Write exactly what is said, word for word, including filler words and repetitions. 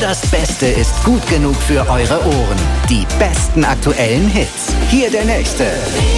das Beste ist gut genug für eure Ohren. Die besten aktuellen Hits. Hier der nächste.